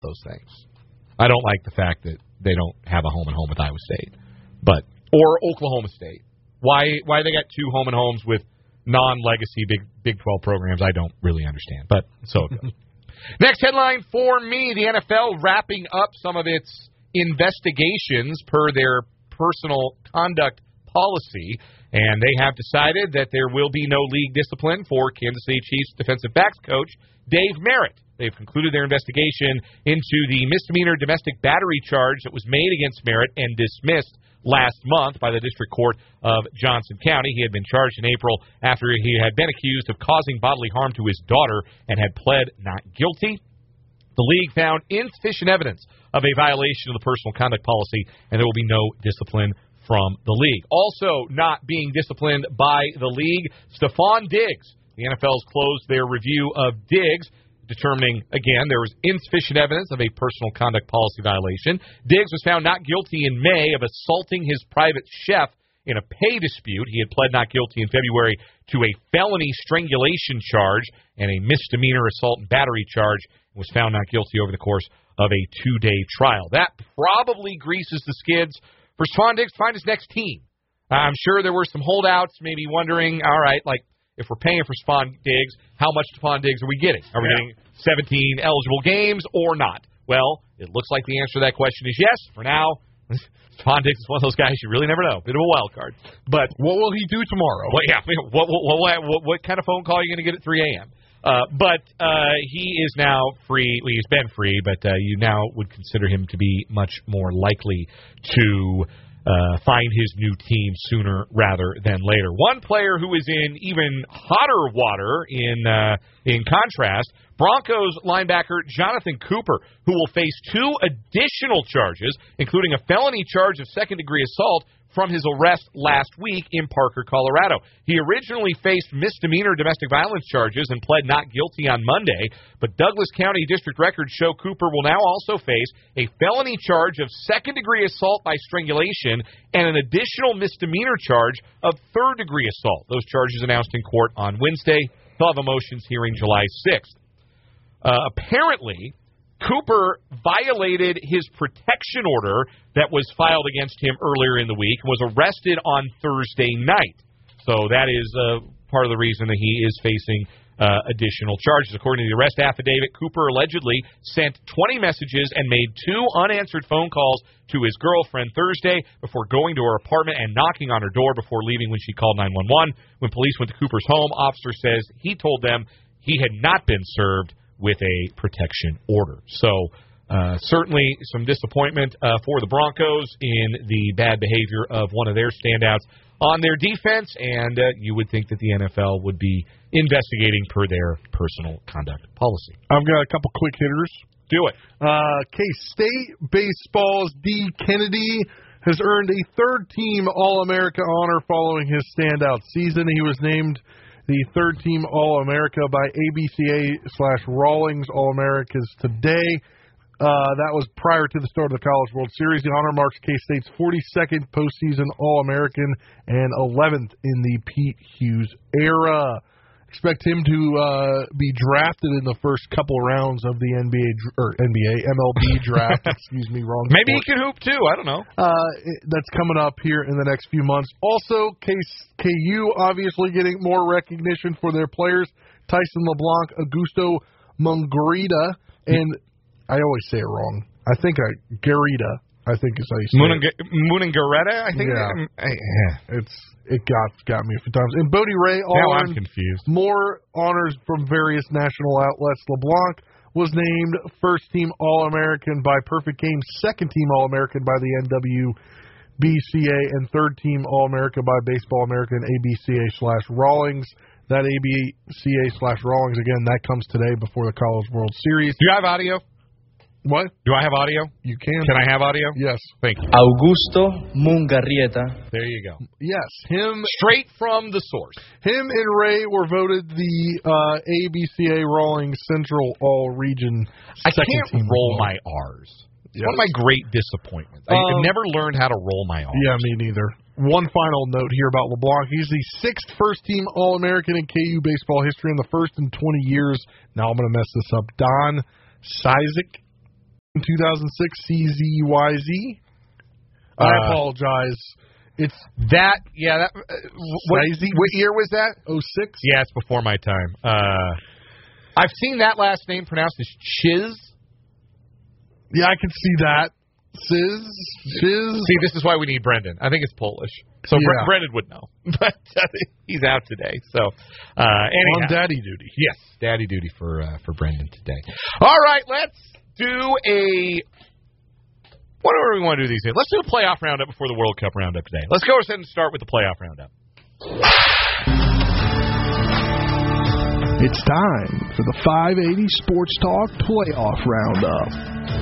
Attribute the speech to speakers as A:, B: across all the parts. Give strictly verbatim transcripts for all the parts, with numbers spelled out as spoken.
A: those things. I don't like the fact that they don't have a home and home with Iowa State, but or Oklahoma State. Why why they got two home and homes with non-legacy Big Big twelve programs? I don't really understand, but so it goes. Next headline for me: the N F L wrapping up some of its investigations per their personal conduct policy, and they have decided that there will be no league discipline for Kansas City Chiefs defensive backs coach Dave Merritt. They've concluded their investigation into the misdemeanor domestic battery charge that was made against Merritt and dismissed last month by the District Court of Johnson County. He had been charged in April after he had been accused of causing bodily harm to his daughter and had pled not guilty. The league found insufficient evidence of a violation of the personal conduct policy, and there will be no discipline from the league. Also not being disciplined by the league, Stephon Diggs. The N F L has closed their review of Diggs, determining, again, there was insufficient evidence of a personal conduct policy violation. Diggs was found not guilty in May of assaulting his private chef in a pay dispute. He had pled not guilty in February to a felony strangulation charge and a misdemeanor assault and battery charge, and was found not guilty over the course of a two-day trial. That probably greases the skids for Stephon Diggs to find his next team. I'm sure there were some holdouts maybe wondering, all right, like, if we're paying for Stephon Diggs, how much Stephon Diggs are we getting? Are we yeah. getting seventeen eligible games or not? Well, it looks like the answer to that question is yes. For now, Stephon Diggs is one of those guys you really never know. Bit of a wild card. But
B: what will he do tomorrow?
A: Well, yeah. What, what, what, what, what kind of phone call are you going to get at three a.m.? Uh, but uh, he is now free. Well, he's been free, but uh, you now would consider him to be much more likely to Uh, find his new team sooner rather than later. One player who is in even hotter water, in uh, in contrast, Broncos linebacker Jonathan Cooper, who will face two additional charges, including a felony charge of second-degree assault from his arrest last week in Parker, Colorado. He originally faced misdemeanor domestic violence charges and pled not guilty on Monday, but Douglas County District records show Cooper will now also face a felony charge of second-degree assault by strangulation and an additional misdemeanor charge of third-degree assault. Those charges announced in court on Wednesday. He'll have a motions hearing July sixth. Uh, apparently, Cooper violated his protection order that was filed against him earlier in the week and was arrested on Thursday night. So that is uh, part of the reason that he is facing uh, additional charges. According to the arrest affidavit, Cooper allegedly sent twenty messages and made two unanswered phone calls to his girlfriend Thursday before going to her apartment and knocking on her door before leaving when she called nine one one. When police went to Cooper's home, officer says he told them he had not been served with a protection order. So uh, certainly some disappointment uh, for the Broncos in the bad behavior of one of their standouts on their defense, and uh, you would think that the N F L would be investigating per their personal conduct policy.
B: I've got a couple quick hitters.
A: Do it.
B: Uh, K-State Baseball's D. Kennedy has earned a third-team All-America honor following his standout season. He was named the third-team All-America by A B C A slash Rawlings All-Americas today. Uh, that was prior to the start of the College World Series. The honor marks K-State's forty-second postseason All-American and eleventh in the Pete Hughes era. Expect him to uh, be drafted in the first couple rounds of the N B A or N B A M L B draft. Excuse me, wrong.
A: Maybe
B: sport.
A: he can hoop too. I don't know.
B: Uh, that's coming up here in the next few months. Also, K U obviously getting more recognition for their players. Tyson LeBlanc, Augusto Munguerita, and I always say it wrong. I think I Garita. I think is how you say
A: Munang- it. Munangaretta, I think.
B: Yeah.
A: I, yeah.
B: It's it got got me a few times. And Bodie Ray all
A: now I'm confused.
B: More honors from various national outlets. LeBlanc was named first team All-American by Perfect Game's second team All-American by the N W B C A and third team All-America by Baseball America and A B C A slash Rawlings. That A B C A slash Rawlings again that comes today before the College World Series.
A: Do you have audio?
B: What?
A: Do I have audio?
B: You can.
A: Can I have audio?
B: Yes.
A: Thank you.
C: Augusto Munguerita.
A: There you go.
B: Yes. Him.
A: Straight from the source.
B: Him and Ray were voted the uh, A B C A Rawlings Central All-Region
A: I
B: second
A: can't
B: team
A: roll
B: ball.
A: my R's. It's
B: Yes.
A: one of my great disappointments. I
B: Um,
A: never learned how to roll my R's.
B: Yeah, me neither. One final note here about LeBlanc. He's the sixth first-team All-American in K U baseball history and the first in twenty years. Now I'm going to mess this up. Don Cizik. in two thousand six, C Z Y Z. I
A: Uh,
B: apologize. It's
A: That, yeah, that, uh, what,
B: Swayze?
A: what year was that?
B: oh six.
A: Yeah, it's before my time. Uh, I've seen that last name pronounced as Chiz.
B: Yeah, I can see that. Sizz? Chiz?
A: See, this is why we need Brendan. I think it's Polish. So Bre-
B: Yeah.
A: Brendan would know. But uh, he's out today. So, uh, anyhow.
B: On daddy duty.
A: Yes, daddy duty for uh, for Brendan today. All right, let's do a... What do we want to do these days? Let's do a playoff roundup before the World Cup roundup today. Let's go ahead and start with the playoff roundup.
D: It's time for the five eighty Sports Talk Playoff Roundup.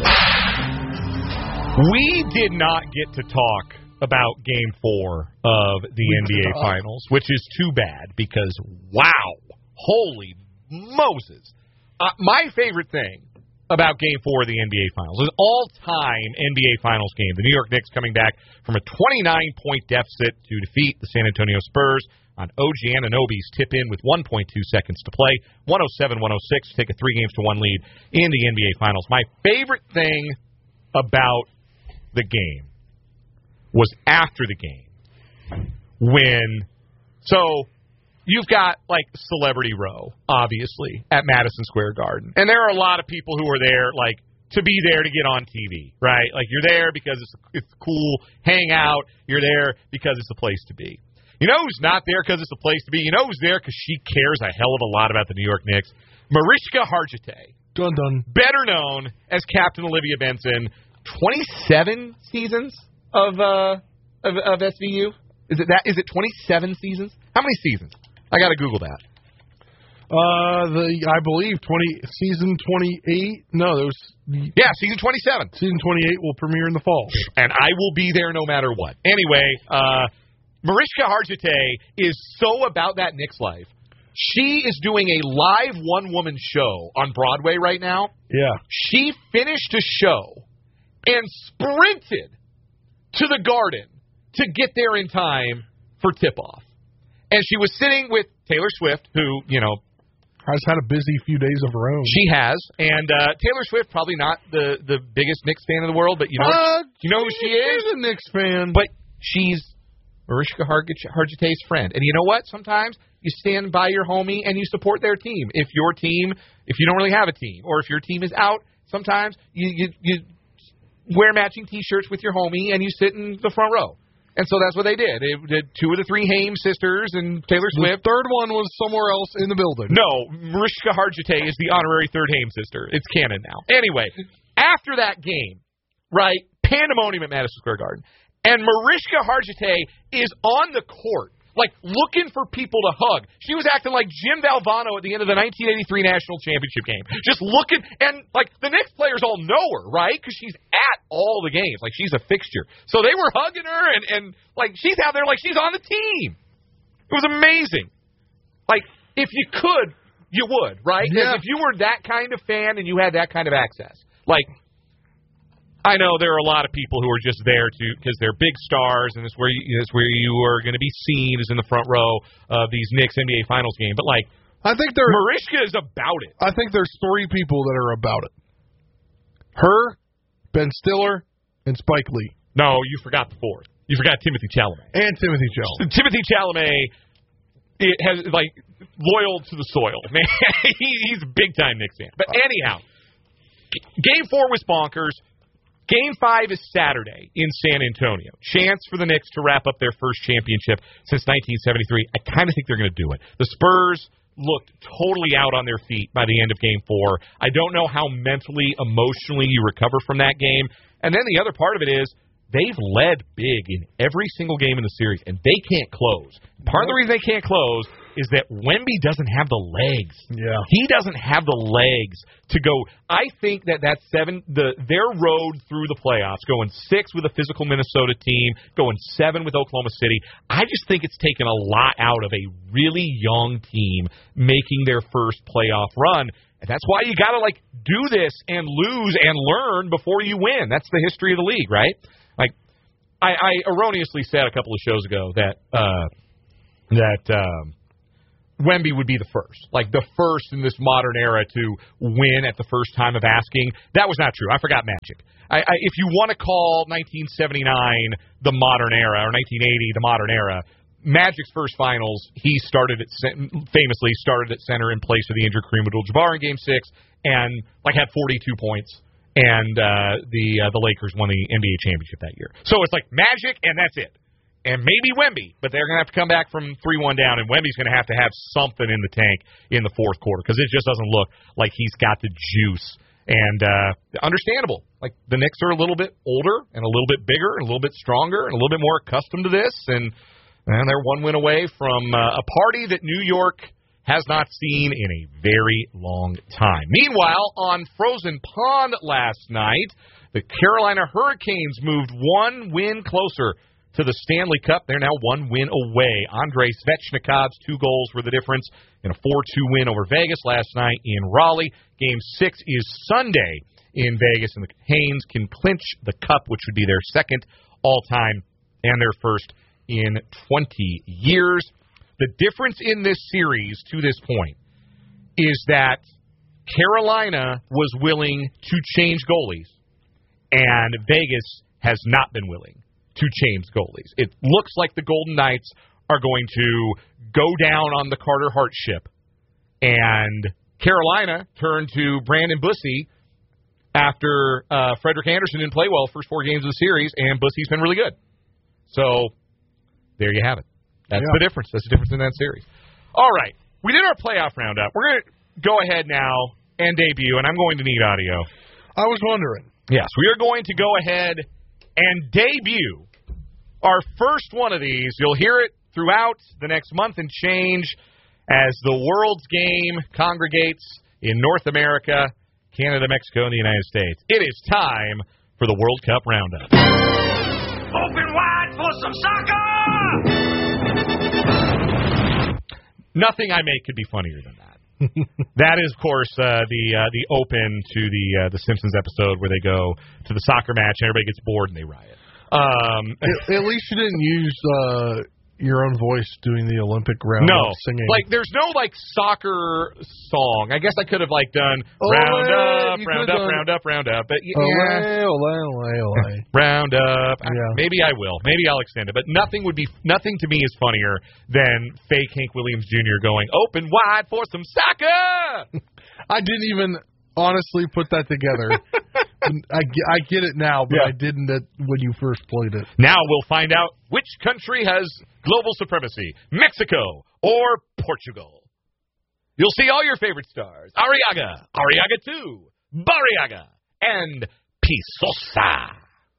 A: We did not get to talk about Game four of the N B A Finals, which is too bad because, wow, holy Moses. Uh, my favorite thing about Game four of the N B A Finals is all-time N B A Finals game. The New York Knicks coming back from a twenty-nine point deficit to defeat the San Antonio Spurs on O G Anunoby's tip-in with one point two seconds to play, one oh seven one oh six to take a three games to one lead in the N B A Finals. My favorite thing about the game was after the game when so you've got like Celebrity Row obviously at Madison Square Garden, and there are a lot of people who are there like to be there to get on T V, right? Like you're there because it's it's cool, hang out. You're there because it's a place to be. You know who's not there because it's a place to be? You know who's there because she cares a hell of a lot about the New York Knicks? Mariska Hargitay,
B: Dun dun.
A: better known as Captain Olivia Benson. twenty-seven seasons of uh of, of S V U. Is it that? Is it twenty-seven seasons? How many seasons? I got to Google that.
B: Uh, the I believe twenty season twenty eight. No, there was
A: Yeah, season twenty-seven.
B: season twenty eight will premiere in the fall.
A: And I will be there no matter what. Anyway, uh, Mariska Hargitay is so about that Knicks life. She is doing a live one-woman show on Broadway right now.
B: Yeah.
A: She finished a show and sprinted to the Garden to get there in time for tip-off. And she was sitting with Taylor Swift, who, you know,
B: has had a busy few days of her own.
A: she has. And uh, Taylor Swift, probably not the, the biggest Knicks fan in the world, but you know,
B: Uh,
A: you know who she is?
B: She's a Knicks fan.
A: But she's Mariska Hargitay's friend. And you know what? Sometimes you stand by your homie and you support their team. If your team, if you don't really have a team, or if your team is out, sometimes you you, you wear matching T-shirts with your homie and you sit in the front row. And so that's what they did. They did two of the three Hames sisters and Taylor Swift.
B: The third one was somewhere else in the building.
A: No, Mariska Hargitay is the honorary third Hames sister. It's canon now. Anyway, after that game, right, pandemonium at Madison Square Garden, and Mariska Hargitay is on the court, like looking for people to hug. She was acting like Jim Valvano at the end of the nineteen eighty-three National Championship game. Just looking, and like the Knicks players all know her, right? Because she's at all the games. Like she's a fixture. So they were hugging her, and, and like she's out there like she's on the team. It was amazing. Like, if you could, you would, right?
B: Yeah.
A: If you were that kind of fan and you had that kind of access. Like, I know there are a lot of people who are just there to because they're big stars, and it's where you, it's where you are going to be seen is in the front row of these Knicks N B A Finals game. But like,
B: I think there.
A: Mariska is about it.
B: I think there's three people that are about it. Her, Ben Stiller, and Spike Lee,
A: No, you forgot the fourth. You forgot Timothy Chalamet.
B: and Timothy Chalamet.
A: Timothy Chalamet it has like loyal to the soil, man. he, he's a big time Knicks fan. But anyhow, g- game four was bonkers. Game five is Saturday in San Antonio. Chance for the Knicks to wrap up their first championship since nineteen seventy-three. I kind of think they're going to do it. The Spurs looked totally out on their feet by the end of game four. I don't know how mentally, emotionally you recover from that game. And then the other part of it is they've led big in every single game in the series, and they can't close. Part of the reason they can't close is that Wemby doesn't have the legs.
B: Yeah.
A: He doesn't have the legs to go. I think that that seven, the their road through the playoffs, going six with a physical Minnesota team, going seven with Oklahoma City, I just think it's taken a lot out of a really young team making their first playoff run. And that's why you got to, like, do this and lose and learn before you win. That's the history of the league, right? Like, I, I erroneously said a couple of shows ago that uh, that um, Wemby would be the first, like the first in this modern era to win at the first time of asking. That was not true. I forgot Magic. I, I, if you want to call nineteen seventy-nine the modern era or nineteen eighty the modern era, Magic's first finals, he started at famously started at center in place of the injured Kareem Abdul-Jabbar in Game Six, and like had forty-two points. And uh, the uh, the Lakers won the N B A championship that year. So it's like Magic, and that's it. And maybe Wemby, but they're going to have to come back from three one down, and Wemby's going to have to have something in the tank in the fourth quarter because it just doesn't look like he's got the juice. And uh, understandable. Like the Knicks are a little bit older and a little bit bigger and a little bit stronger and a little bit more accustomed to this, and, and they're one win away from uh, a party that New York has not seen in a very long time. Meanwhile, on Frozen Pond last night, the Carolina Hurricanes moved one win closer to the Stanley Cup. They're now one win away. Andrei Svechnikov's two goals were the difference in a four two win over Vegas last night in Raleigh. Game six is Sunday in Vegas, and the Canes can clinch the Cup, which would be their second all-time and their first in twenty years. The difference in this series to this point is that Carolina was willing to change goalies, and Vegas has not been willing to change goalies. It looks like the Golden Knights are going to go down on the Carter Hart ship, and Carolina turned to Brandon Bussi after uh, Frederick Anderson didn't play well the first four games of the series, and Bussi's been really good. So there you have it. That's yeah. the difference. That's the difference in that series. All right. We did our playoff roundup. We're going to go ahead now and debut, and I'm going to need audio.
B: I was wondering.
A: Yes, we are going to go ahead and debut our first one of these. You'll hear it throughout the next month and change as the world's game congregates in North America, Canada, Mexico, and the United States. It is time for the World Cup Roundup.
E: Open wide for some soccer!
A: Nothing I make could be funnier than that. That is, of course, uh, the uh, the open to the uh, the Simpsons episode where they go to the soccer match and everybody gets bored and they riot. Um,
B: at, at least you didn't use uh, your own voice doing the Olympic round
A: no,
B: singing.
A: Like there's no like soccer song. I guess I could have like done
B: ole,
A: round up, round up,
B: done.
A: round up, round up. But yeah,
B: ole, ole, ole, ole.
A: round up.
B: Yeah.
A: Maybe I will. Maybe I'll extend it. But nothing would be nothing to me is funnier than fake Hank Williams Junior going open wide for some soccer.
B: I didn't even honestly put that together. I, I get it now, but
A: yeah.
B: I didn't at, when you first played it.
A: Now we'll find out which country has global supremacy, Mexico or Portugal. You'll see all your favorite stars, Arriaga, Arriaga two, Barriaga, and Pisosa.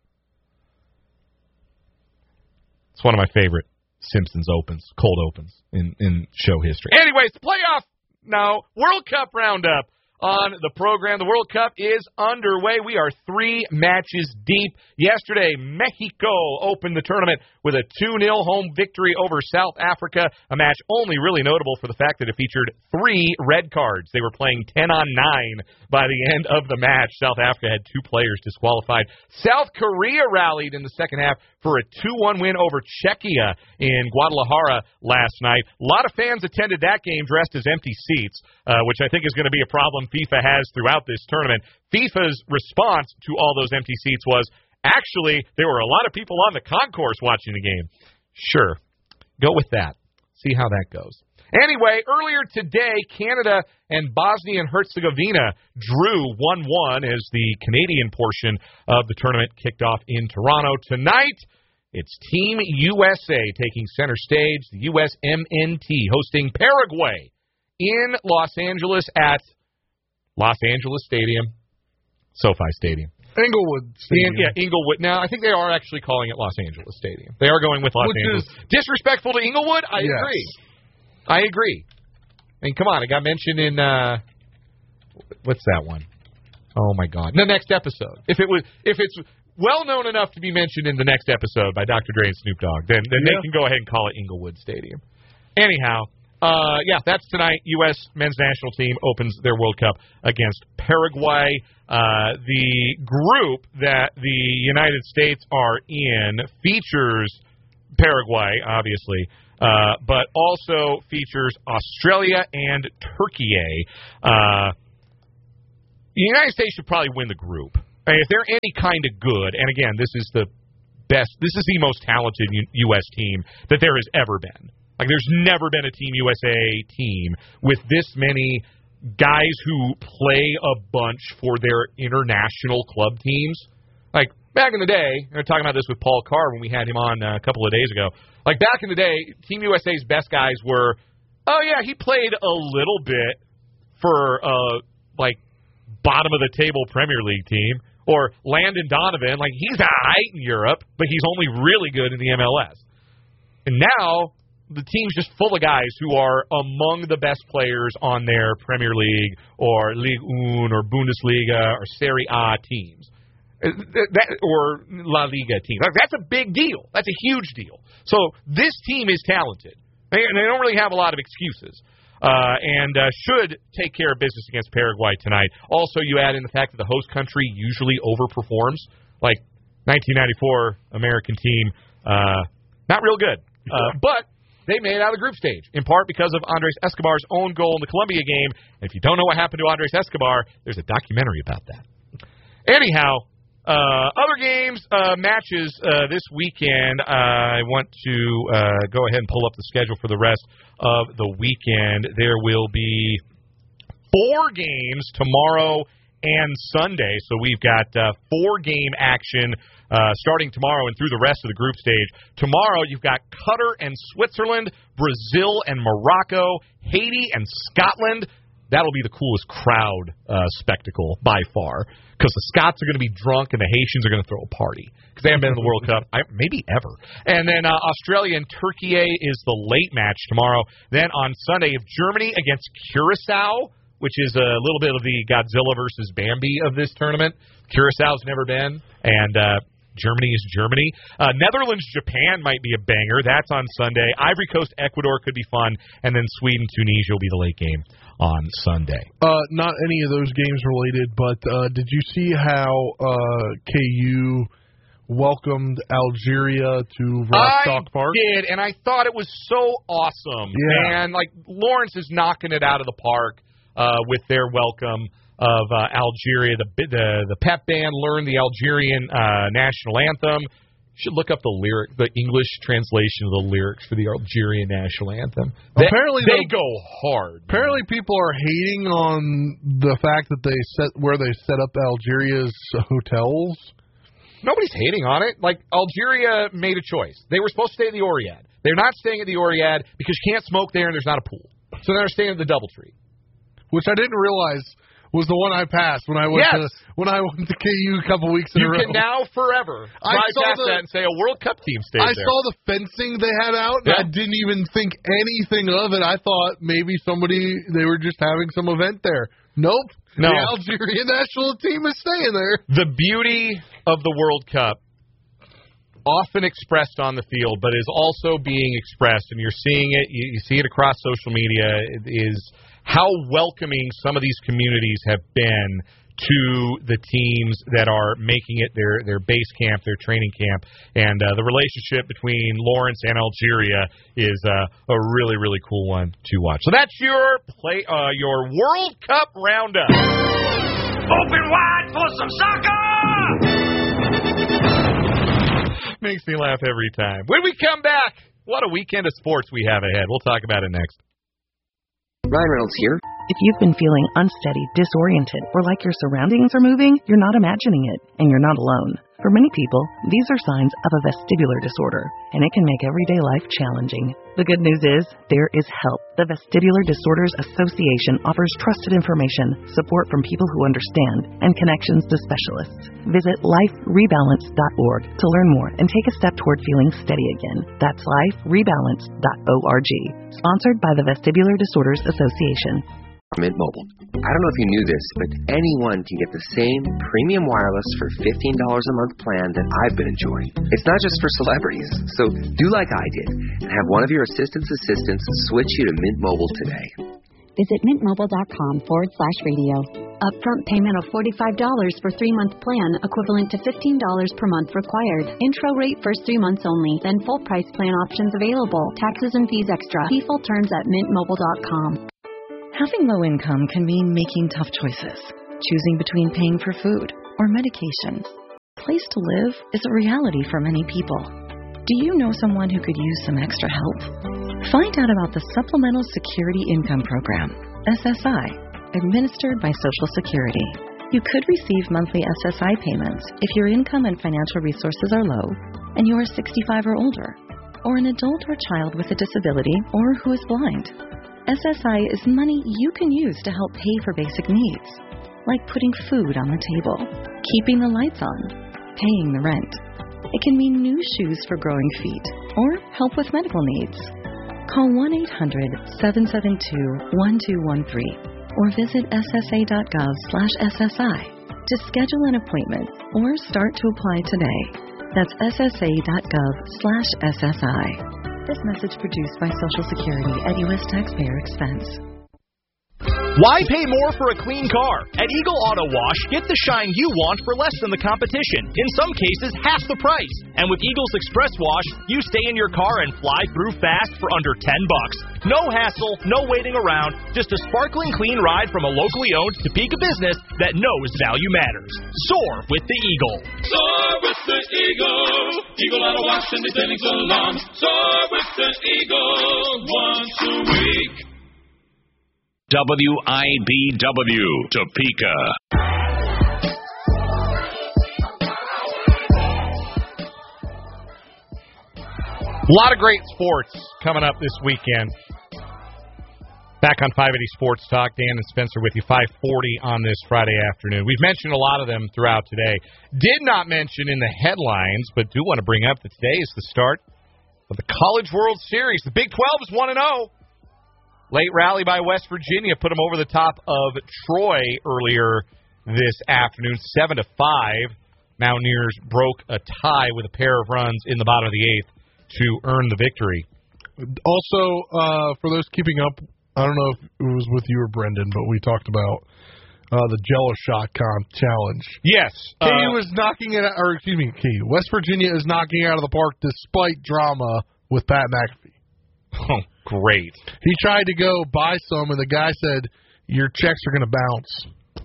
A: It's one of my favorite Simpsons opens, cold opens in, in show history. Anyways, the playoff, no, World Cup roundup. On the program, the World Cup is underway. We are three matches deep. Yesterday, Mexico opened the tournament with a two nil home victory over South Africa, a match only really notable for the fact that it featured three red cards. They were playing ten on nine by the end of the match. South Africa had two players disqualified. South Korea rallied in the second half for a two one win over Czechia in Guadalajara last night. A lot of fans attended that game dressed as empty seats, uh, which I think is going to be a problem FIFA has throughout this tournament. FIFA's response to all those empty seats was, actually, there were a lot of people on the concourse watching the game. Sure. Go with that. See how that goes. Anyway, earlier today, Canada and Bosnia and Herzegovina drew one one as the Canadian portion of the tournament kicked off in Toronto. Tonight, it's Team U S A taking center stage, the U S M N T hosting Paraguay in Los Angeles at Los Angeles Stadium, SoFi Stadium.
B: Inglewood Stadium.
A: Yeah, Inglewood. Now, I think they are actually calling it Los Angeles Stadium. They are going with Los
B: Which
A: Angeles.
B: Is,
A: Disrespectful to Inglewood? I
B: yes.
A: agree. I agree. I mean, come on. It got mentioned in, uh, what's that one? Oh, my God. The next episode. If it was, if it's well known enough to be mentioned in the next episode by Doctor Dre and Snoop Dogg, then, then yeah. they can go ahead and call it Inglewood Stadium. Anyhow. Uh, yeah, that's tonight. U S men's national team opens their World Cup against Paraguay. Uh, the group that the United States are in features Paraguay, obviously, uh, but also features Australia and Turkey. Uh, the United States should probably win the group. I mean, if they're any kind of good, and again, this is the best, this is the most talented U S team that there has ever been. Like, there's never been a Team U S A team with this many guys who play a bunch for their international club teams. Like, back in the day, we were talking about this with Paul Carr when we had him on a couple of days ago. Like, back in the day, Team U S A's best guys were, oh, yeah, he played a little bit for, uh, like, bottom-of-the-table Premier League team. Or Landon Donovan, like, he's all right in Europe, but he's only really good in the M L S. And now the team's just full of guys who are among the best players on their Premier League or Ligue one or Bundesliga or Serie A teams. That, or La Liga teams. Like, that's a big deal. That's a huge deal. So this team is talented. They, they don't really have a lot of excuses. Uh, and uh, should take care of business against Paraguay tonight. Also, you add in the fact that the host country usually overperforms. Like, nineteen ninety-four American team, uh, not real good. Uh, but they made it out of the group stage, in part because of Andres Escobar's own goal in the Colombia game. And if you don't know what happened to Andres Escobar, there's a documentary about that. Anyhow, uh, other games, uh, matches uh, this weekend. Uh, I want to uh, go ahead and pull up the schedule for the rest of the weekend. There will be four games tomorrow and Sunday. So we've got uh, four-game action uh, starting tomorrow and through the rest of the group stage. Tomorrow you've got Qatar and Switzerland, Brazil and Morocco, Haiti and Scotland. That'll be the coolest crowd uh, spectacle by far, because the Scots are going to be drunk and the Haitians are going to throw a party because they haven't been in the World Cup, I, maybe ever. And then uh, Australia and Turkey is the late match tomorrow. Then on Sunday, if Germany against Curacao, which is a little bit of the Godzilla versus Bambi of this tournament. Curaçao's never been, and uh, Germany is Germany. Uh, Netherlands, Japan might be a banger. That's on Sunday. Ivory Coast, Ecuador could be fun, and then Sweden, Tunisia will be the late game on Sunday.
B: Uh, not any of those games related, but uh, did you see how uh, K U welcomed Algeria to Rostock Park?
A: I did, and I thought it was so awesome.
B: Yeah.
A: And, like, Lawrence is knocking it out of the park uh, with their welcome of uh, Algeria. The, the the pep band learned the Algerian uh, national anthem. You should look up the lyric, the English translation of the lyrics for the Algerian national anthem. They,
B: apparently
A: they
B: the,
A: go hard.
B: Apparently, people are hating on the fact that they set where they set up Algeria's hotels.
A: Nobody's hating on it. Like, Algeria made a choice. They were supposed to stay at the Oriad. They're not staying at the Oriad because you can't smoke there and there's not a pool. So they're staying at the Doubletree,
B: which I didn't realize was the one I passed when I went
A: yes.
B: to when I went to K U a couple weeks in
A: you
B: a row.
A: You can now forever
B: I
A: drive
B: saw
A: past
B: the,
A: that and say a World Cup team stays
B: I
A: there.
B: saw the fencing they had out, and
A: yeah.
B: I didn't even think anything of it. I thought maybe somebody, they were just having some event there. Nope.
A: No.
B: The Algerian national team is staying there.
A: The beauty of the World Cup, often expressed on the field, but is also being expressed, and you're seeing it, you, you see it across social media, is how welcoming some of these communities have been to the teams that are making it their, their base camp, their training camp. And uh, the relationship between Lawrence and Algeria is uh, a really, really cool one to watch. So that's your play, uh, your World Cup roundup.
E: Open wide for some soccer!
A: Makes me laugh every time. When we come back, what a weekend of sports we have ahead. We'll talk about it next.
F: Ryan Reynolds here.
G: If you've been feeling unsteady, disoriented, or like your surroundings are moving, you're not imagining it, and you're not alone. For many people, these are signs of a vestibular disorder, and it can make everyday life challenging. The good news is, there is help. The Vestibular Disorders Association offers trusted information, support from people who understand, and connections to specialists. Visit life rebalance dot org to learn more and take a step toward feeling steady again. That's life rebalance dot org. Sponsored by the Vestibular Disorders Association.
F: Mint Mobile. I don't know if you knew this, but anyone can get the same premium wireless for fifteen dollars a month plan that I've been enjoying. It's not just for celebrities, so do like I did and have one of your assistant's assistants switch you to Mint Mobile today.
H: Visit mintmobile.com forward slash radio. Upfront payment of forty-five dollars for three-month plan, equivalent to fifteen dollars per month required. Intro rate first three months only, then full price plan options available. Taxes and fees extra. See full terms at mint mobile dot com.
G: Having low income can mean making tough choices, choosing between paying for food or medication. Place to live is a reality for many people. Do you know someone who could use some extra help? Find out about the Supplemental Security Income Program, S S I, administered by Social Security. You could receive monthly S S I payments if your income and financial resources are low and you are sixty-five or older, or an adult or child with a disability or who is blind. S S I is money you can use to help pay for basic needs, like putting food on the table, keeping the lights on, paying the rent. It can mean new shoes for growing feet or help with medical needs. Call one eight hundred, seven seven two, one two one three or visit s s a dot gov slash s s i to schedule an appointment or start to apply today. That's s s a dot gov slash s s i. This message produced by Social Security at U S taxpayer expense.
I: Why pay more for a clean car? At Eagle Auto Wash, get the shine you want for less than the competition. In some cases, half the price. And with Eagle's Express Wash, you stay in your car and fly through fast for under ten bucks. No hassle, no waiting around, just a sparkling clean ride from a locally owned Topeka business that knows value matters. Soar with the Eagle.
J: Soar with the Eagle. Eagle Auto Wash and detailing salons. Soar with the Eagle once a week.
K: W I B W, Topeka.
A: A lot of great sports coming up this weekend. Back on five eighty Sports Talk, Dan and Spencer with you, five forty on this Friday afternoon. We've mentioned a lot of them throughout today. Did not mention in the headlines, but do want to bring up that today is the start of the College World Series. The Big twelve is one and oh. Late rally by West Virginia put them over the top of Troy earlier this afternoon, seven to five. Mountaineers broke a tie with a pair of runs in the bottom of the eighth to earn the victory.
B: Also, uh, for those keeping up, I don't know if it was with you or Brendan, but we talked about uh, the Jello Shot Con Challenge.
A: Yes.
B: Key
A: uh,
B: was knocking it out, or excuse me, Key. West Virginia is knocking it out of the park despite drama with Pat McAfee.
A: Oh, great.
B: He tried to go buy some, and the guy said, your checks are going to bounce.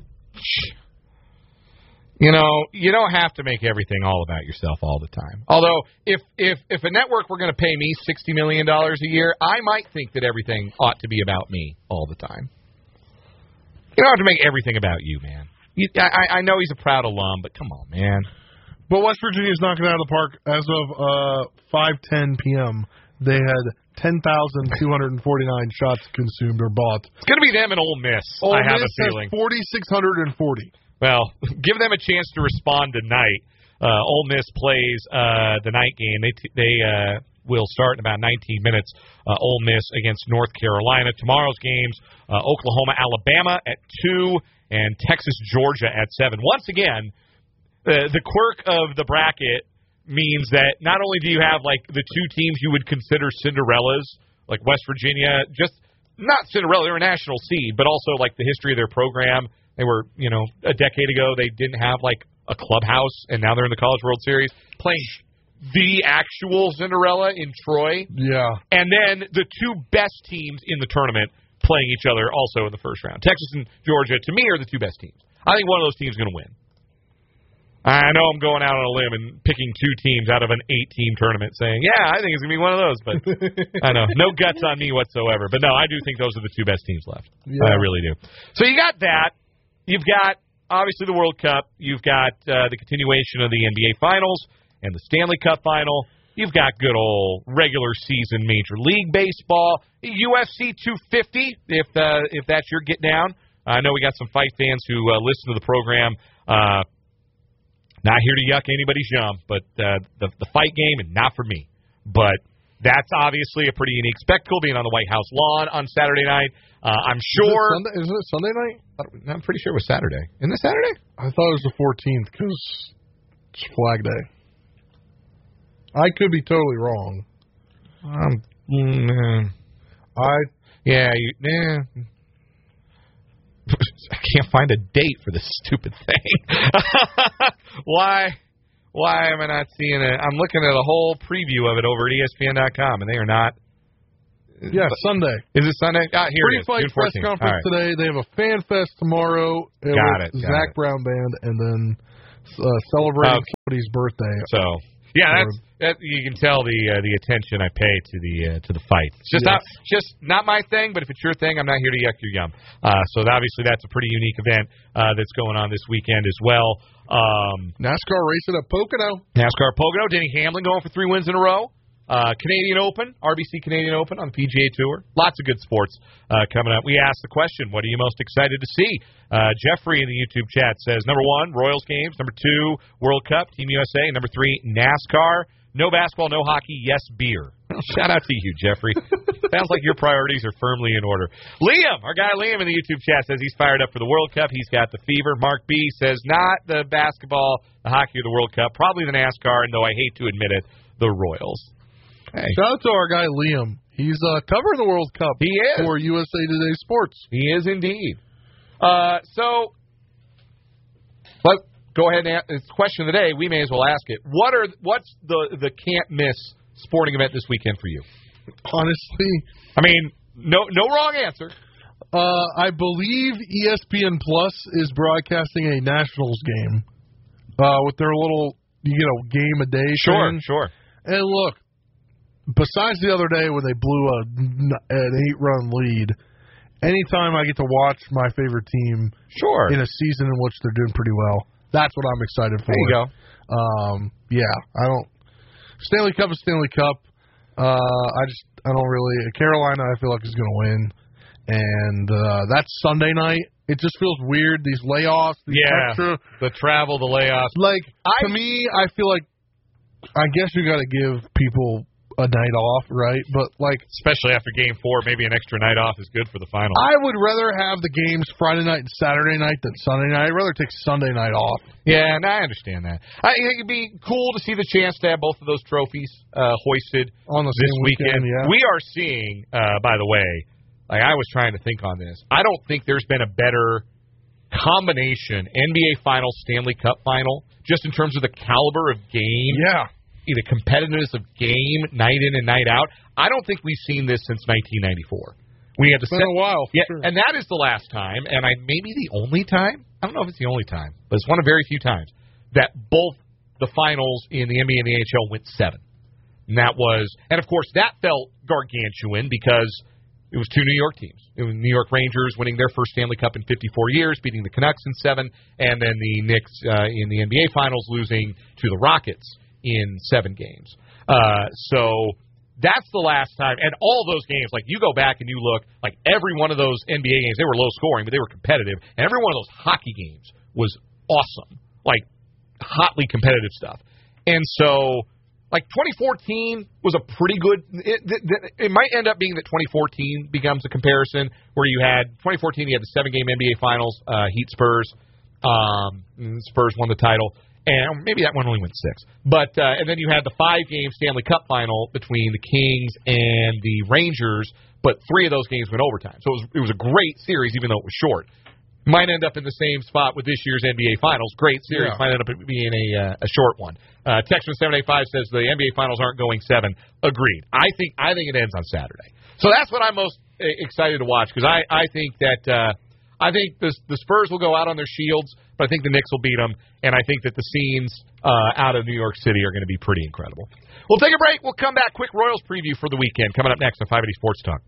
A: You know, you don't have to make everything all about yourself all the time. Although, if if, if a network were going to pay me sixty million dollars a year, I might think that everything ought to be about me all the time. You don't have to make everything about you, man. You, I, I know he's a proud alum, but come on, man.
B: But West Virginia's knocking it out of the park. As of uh, five ten p.m., they had ten thousand two hundred forty-nine shots consumed or bought.
A: It's going to be them and Ole Miss,
B: Ole
A: I have
B: Miss
A: a feeling.
B: Has forty-six hundred forty.
A: Well, give them a chance to respond tonight. Uh, Ole Miss plays uh, the night game. They t- they uh, will start in about nineteen minutes. Uh, Ole Miss against North Carolina. Tomorrow's games, uh, Oklahoma, Alabama at two, and Texas, Georgia at seven. Once again, uh, the quirk of the bracket means that not only do you have like the two teams you would consider Cinderellas, like West Virginia, just not Cinderella, they're a national seed, but also like the history of their program. They were, you know, a decade ago they didn't have like a clubhouse, and now they're in the College World Series playing the actual Cinderella in Troy.
B: Yeah.
A: And then the two best teams in the tournament playing each other also in the first round. Texas and Georgia, to me, are the two best teams. I think one of those teams is going to win. I know I'm going out on a limb and picking two teams out of an eight-team tournament saying, yeah, I think it's going to be one of those. But I know. No guts on me whatsoever. But, no, I do think those are the two best teams left. Yeah. I really do. So you got that. You've got, obviously, the World Cup. You've got uh, the continuation of the N B A Finals and the Stanley Cup Final. You've got good old regular season Major League Baseball. U F C two fifty, if uh, if that's your get down. I know we got some fight fans who uh, listen to the program. Uh Not here to yuck anybody's yum, but uh, the the fight game, and not for me. But that's obviously a pretty unique spectacle, being on the White House lawn on Saturday night. Uh, I'm sure.
B: Is it, Sunday, is it Sunday night?
A: I'm pretty sure it was Saturday. Isn't it Saturday?
B: I thought it was the fourteenth because it's Flag Day. I could be totally wrong.
A: Um, mm,
B: I
A: yeah, you, yeah. I can't find a date for this stupid thing. Why? Why am I not seeing it? I'm looking at a whole preview of it over at E S P N dot com, and they are not.
B: Yeah, Sunday.
A: Is it Sunday? Ah, here it is.
B: Pre-fight press conference
A: right.
B: today. They have a fan fest tomorrow.
A: Got it.
B: Zach
A: got it.
B: Brown Band, and then uh, celebrating
A: okay.
B: Cody's birthday.
A: So yeah, that's that, you can tell the uh, the attention I pay to the uh, to the fight. It's just
B: yes.
A: not just not my thing, but if it's your thing, I'm not here to yuck your yum. Uh, so obviously that's a pretty unique event uh, that's going on this weekend as well. Um,
B: NASCAR racing at Pocono.
A: NASCAR Pocono. Denny Hamlin going for three wins in a row. Uh, Canadian Open, R B C Canadian Open on the P G A Tour. Lots of good sports uh, coming up. We asked the question, what are you most excited to see? Uh, Jeffrey in the YouTube chat says, number one, Royals games. Number two, World Cup, Team U S A. Number three, NASCAR. No basketball, no hockey, yes, beer. Shout out to you, Jeffrey. Sounds like your priorities are firmly in order. Liam, our guy Liam in the YouTube chat says he's fired up for the World Cup. He's got the fever. Mark B says not the basketball, the hockey, or the World Cup. Probably the NASCAR, and though I hate to admit it, the Royals. Hey.
B: Shout out to our guy Liam. He's uh, covering the World Cup
A: he is.
B: for U S A Today Sports.
A: He is indeed. Uh, so, but go ahead and ask this question of the day. We may as well ask it. What are what's the the can't miss sporting event this weekend for you?
B: Honestly,
A: I mean, no no wrong answer.
B: Uh, I believe E S P N Plus is broadcasting a Nationals game uh, with their little you know game a day.
A: Sure,
B: thing.
A: sure.
B: And look. Besides the other day when they blew a, an eight-run lead, anytime I get to watch my favorite team
A: sure.
B: in a season in which they're doing pretty well, that's what I'm excited for.
A: There you go.
B: Um, yeah, I don't. Stanley Cup is Stanley Cup. Uh, I just I don't really. Carolina, I feel like is going to win, and uh, that's Sunday night. It just feels weird. These layoffs, these
A: yeah,
B: extra,
A: the travel, the layoffs.
B: Like
A: I,
B: to me, I feel like I guess you got to give people a night off, right? But like,
A: especially after Game Four, maybe an extra night off is good for the final.
B: I would rather have the games Friday night and Saturday night than Sunday night. I'd rather take Sunday night off.
A: Yeah, and I understand that. I think it'd be cool to see the chance to have both of those trophies uh, hoisted
B: on the
A: this
B: same
A: weekend.
B: weekend yeah.
A: We are seeing, uh, by the way, like I was trying to think on this. I don't think there's been a better combination N B A Finals, Stanley Cup Final, just in terms of the caliber of game.
B: Yeah.
A: The competitiveness of game night in and night out. I don't think we've seen this since nineteen ninety-four. We had
B: it's
A: the
B: been a while.
A: yeah,
B: sure.
A: and that is the last time, and I maybe the only time. I don't know if it's the only time, but it's one of very few times that both the finals in the N B A and the N H L went seven. And that was, and of course that felt gargantuan because it was two New York teams. It was New York Rangers winning their first Stanley Cup in fifty-four years, beating the Canucks in seven, and then the Knicks uh, in the N B A Finals losing to the Rockets in seven games. Uh, so that's the last time. And all those games, like you go back and you look, like every one of those N B A games, they were low scoring, but they were competitive. And every one of those hockey games was awesome, like hotly competitive stuff. And so, like twenty fourteen was a pretty good, it, it, it might end up being that twenty fourteen becomes a comparison where you had, twenty fourteen you had the seven-game N B A Finals, uh, Heat Spurs. Um, Spurs won the title. And maybe that one only went six. But uh, and then you had the five-game Stanley Cup final between the Kings and the Rangers, but three of those games went overtime. So it was it was a great series, even though it was short. Might end up in the same spot with this year's N B A Finals. Great series. Yeah. Might end up being a uh, a short one. Uh, Texman seven eight five says the N B A Finals aren't going seven. Agreed. I think I think it ends on Saturday. So that's what I'm most excited to watch because I, I think that uh, I think the the Spurs will go out on their shields, but I think the Knicks will beat them, and I think that the scenes uh, out of New York City are going to be pretty incredible. We'll take a break. We'll come back. Quick Royals preview for the weekend coming up next on five eighty Sports Talk.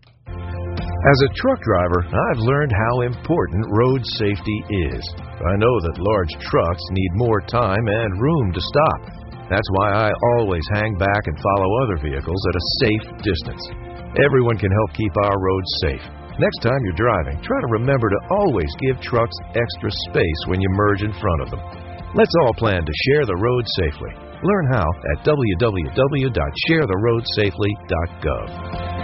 L: As a truck driver, I've learned how important road safety is. I know that large trucks need more time and room to stop. That's why I always hang back and follow other vehicles at a safe distance. Everyone can help keep our roads safe. Next time you're driving, try to remember to always give trucks extra space when you merge in front of them. Let's all plan to share the road safely. Learn how at w w w dot share the road safely dot gov.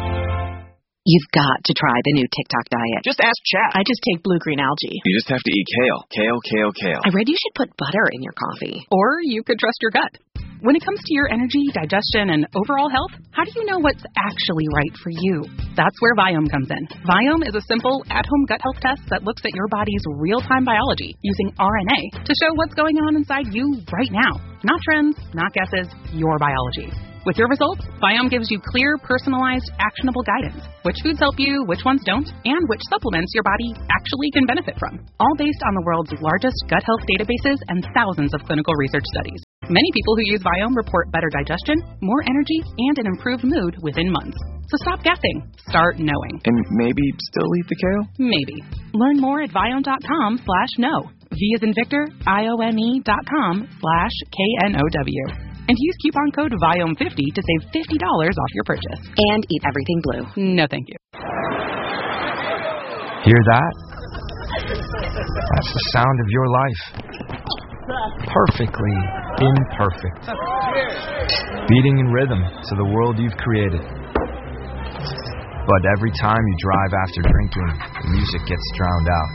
M: You've got to try the new TikTok diet.
N: Just ask Chad.
M: I just take blue-green algae.
N: You just have to eat kale. Kale, kale, kale.
M: I read you should put butter in your coffee.
O: Or you could trust your gut.
N: When it comes to your energy, digestion, and overall health, how do you know what's actually right for you? That's where Viome comes in. Viome is a simple, at-home gut health test that looks at your body's real-time biology using R N A to show what's going on inside you right now. Not trends, not guesses, your biology. With your results, Viome gives you clear, personalized, actionable guidance. Which foods help you, which ones don't, and which supplements your body actually can benefit from. All based on the world's largest gut health databases and thousands of clinical research studies. Many people who use Viome report better digestion, more energy, and an improved mood within months. So stop guessing. Start knowing.
O: And maybe still eat the kale?
N: Maybe. Learn more at Viome.com slash know. V as in Victor, I O M E dot com slash K N O W. And use coupon code Viome fifty to save fifty dollars off your purchase.
M: And eat everything blue.
N: No, thank you.
P: Hear that? That's the sound of your life. Perfectly imperfect. Beating in rhythm to the world you've created. But every time you drive after drinking, the music gets drowned out.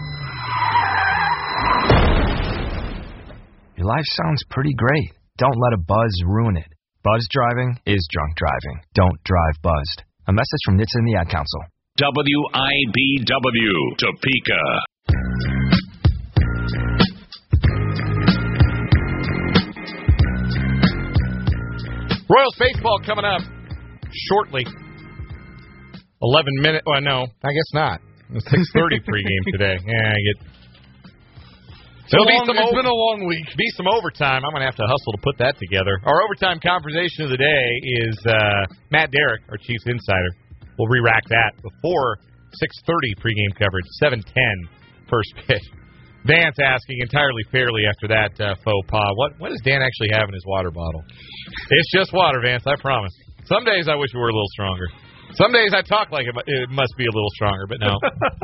P: Your life sounds pretty great. Don't let a buzz ruin it. Buzz driving is drunk driving. Don't drive buzzed. A message from N H T S A and the Ad Council.
K: W I B W, Topeka.
A: Royals baseball coming up shortly. eleven minutes. Well, no, I guess not. six thirty pregame today. Yeah, I get... There'll
B: long,
A: be some
B: it's
A: over,
B: been a long week.
A: Be some overtime. I'm going to have to hustle to put that together. Our overtime conversation of the day is uh, Matt Derrick, our Chiefs insider. We'll re-rack that before six thirty pregame coverage, seven ten first pitch. Dan's asking entirely fairly after that uh, faux pas, what, what does Dan actually have in his water bottle? It's just water, Vance, I promise. Some days I wish we were a little stronger. Some days I talk like it, it must be a little stronger, but no.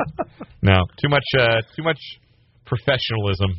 A: No, too much, uh, too much professionalism,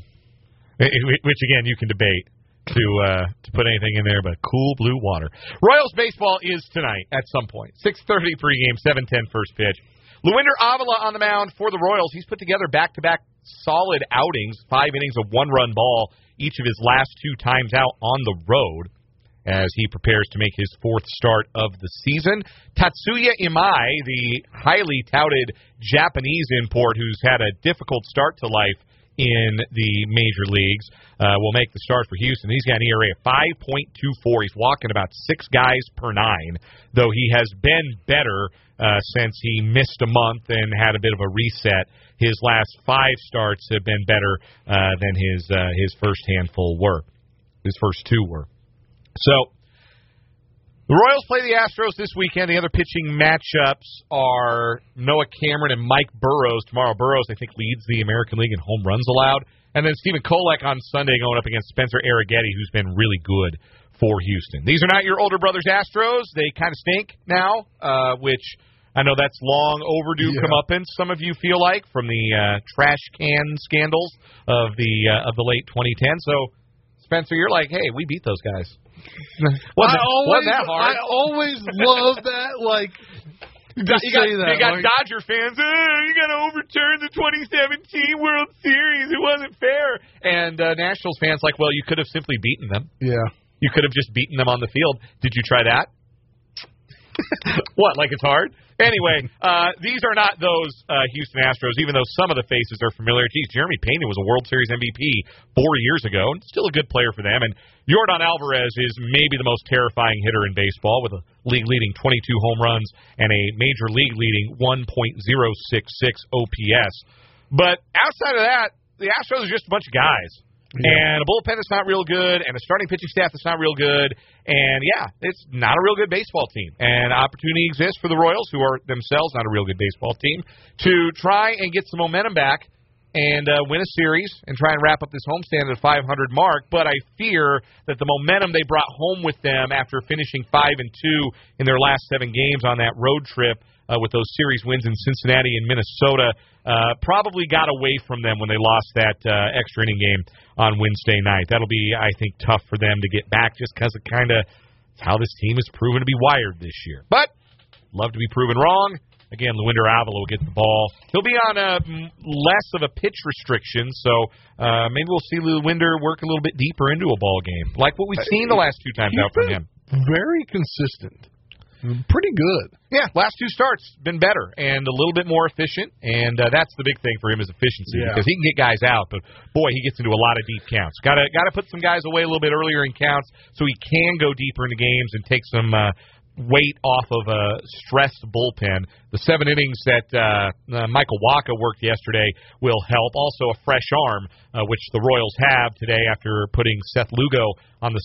A: which again you can debate to uh, to put anything in there but cool blue water. Royals baseball is tonight at some point. six thirty pregame, seven ten first pitch. Luinder Avila on the mound for the Royals. He's put together back-to-back solid outings, five innings of one-run ball, each of his last two times out on the road as he prepares to make his fourth start of the season. Tatsuya Imai, the highly touted Japanese import who's had a difficult start to life in the major leagues, uh, will make the start for Houston. He's got an E R A of five point two four. He's walking about six guys per nine, though he has been better uh, since he missed a month and had a bit of a reset. His last five starts have been better uh, than his uh, his first handful were. His first two were. So the Royals play the Astros this weekend. The other pitching matchups are Noah Cameron and Mike Burrows tomorrow. Burrows, I think, leads the American League in home runs allowed. And then Stephen Kolek on Sunday going up against Spencer Arrighetti, who's been really good for Houston. These are not your older brothers Astros. They kind of stink now, uh, which I know that's long overdue
B: yeah.
A: comeuppance, some of you feel like, from the uh, trash can scandals of the uh, of the late twenty tens. So, Spencer, you're like, hey, we beat those guys.
B: wasn't,
A: I always,
B: wasn't that hard? I always love that. Like,
A: you got, you got,
B: that,
A: you got
B: like,
A: Dodger fans. Oh, you got to overturn the twenty seventeen World Series. It wasn't fair. And uh, Nationals fans like, well, you could have simply beaten them.
B: Yeah,
A: you could have just beaten them on the field. Did you try that? What? Like it's hard? Anyway, uh, these are not those uh, Houston Astros, even though some of the faces are familiar. Geez, Jeremy Pena was a World Series M V P four years ago, and still a good player for them. And Yordan Alvarez is maybe the most terrifying hitter in baseball with a league-leading twenty-two home runs and a major league-leading one point oh six six O P S. But outside of that, the Astros are just a bunch of guys. Yeah. And a bullpen that's not real good, and a starting pitching staff that's not real good, and yeah, it's not a real good baseball team. And opportunity exists for the Royals, who are themselves not a real good baseball team, to try and get some momentum back and uh, win a series and try and wrap up this homestand at a five hundred mark. But I fear that the momentum they brought home with them after finishing five and two in their last seven games on that road trip uh, with those series wins in Cincinnati and Minnesota uh, probably got away from them when they lost that uh, extra inning game on Wednesday night. That'll be, I think, tough for them to get back just because of kind of how this team is proven to be wired this year. But love to be proven wrong. Again, Lewinder Avila will get the ball. He'll be on a less of a pitch restriction, so uh, maybe we'll see Lewinder work a little bit deeper into a ball game, like what we've seen the last two times
B: He's
A: out from him.
B: Very consistent. Pretty good.
A: Yeah, last two starts been better and a little bit more efficient, and uh, that's the big thing for him is efficiency
B: Yeah.
A: because he can get guys out, but boy, he gets into a lot of deep counts. Got to got to put some guys away a little bit earlier in counts so he can go deeper into games and take some uh, weight off of a stressed bullpen. The seven innings that uh, uh, Michael Wacha worked yesterday will help. Also, a fresh arm, uh, which the Royals have today after putting Seth Lugo on the